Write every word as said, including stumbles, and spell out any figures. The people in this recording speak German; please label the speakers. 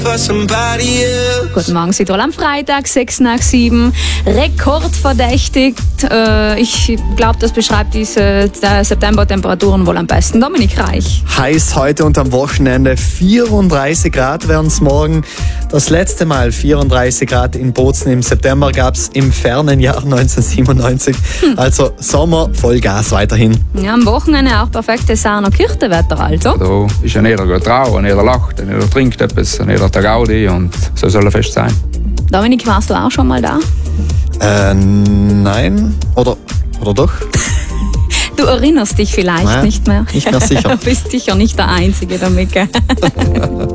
Speaker 1: Guten Morgen, Südtirol am Freitag, sechs nach sieben. Rekordverdächtig. Äh, ich glaube, das beschreibt diese September-Temperaturen wohl am besten. Dominik Reich.
Speaker 2: Heiß heute und am Wochenende. vierunddreißig Grad werden es morgen. Das letzte Mal vierunddreißig Grad in Bozen im September gab es im fernen Jahr neunzehnhundertsiebenundneunzig. Hm. Also Sommer, Vollgas weiterhin.
Speaker 1: Ja, am Wochenende auch perfektes Sarner Kirchtewetter, also.
Speaker 3: Da ist ja jeder trauern, jeder lacht, jeder trinkt etwas, jeder hat Gaudi und so soll er fest sein.
Speaker 1: Dominik, warst du auch schon mal da?
Speaker 2: Äh, nein. Oder, oder doch?
Speaker 1: Du erinnerst dich vielleicht
Speaker 2: naja,
Speaker 1: nicht mehr.
Speaker 2: Nicht mehr sicher.
Speaker 1: Du bist sicher nicht der Einzige damit.